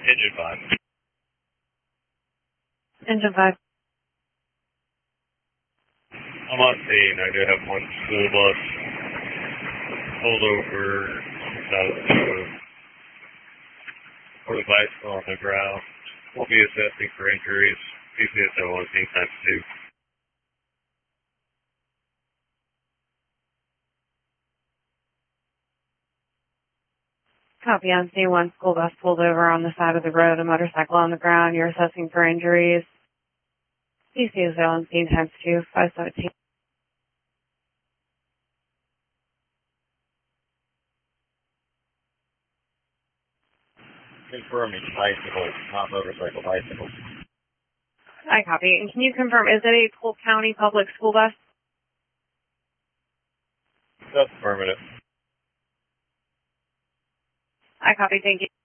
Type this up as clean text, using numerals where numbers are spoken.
Engine 5. Engine 5. I'm on scene. I do have one school bus pulled over south of the road. For the bicycle on the ground. We'll be assessing for injuries. PCSO on scene times 2. Copy on C1. School bus pulled over on the side of the road, a motorcycle on the ground. You're assessing for injuries. PCSO on scene times 2, 517. Confirming bicycle, not motorcycle, bicycle. I copy. And can you confirm, is it a Polk County public school bus? That's affirmative. I copy. Thank you.